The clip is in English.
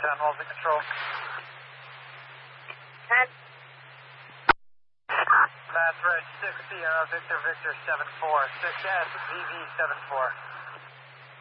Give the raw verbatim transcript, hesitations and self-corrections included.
ten, Walls in control. ten. That's right, six Sierra, Victor, Victor, seven four. six S, V V, seven four.